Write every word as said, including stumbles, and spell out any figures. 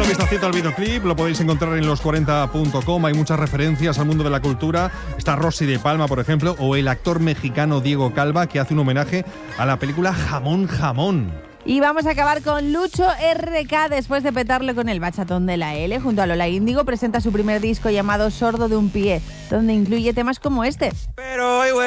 vistacito al videoclip, lo podéis encontrar en los cuarenta punto com. Hay muchas referencias al mundo de la cultura. Está Rosy de Palma, por ejemplo, o el actor mexicano Diego Calva, que hace un homenaje a la película Jamón Jamón. Y vamos a acabar con Lucho R K. Después de petarle con el bachatón de la L, junto a Lola Índigo, presenta su primer disco llamado Sordo de un pie, donde incluye temas como este. Pero hoy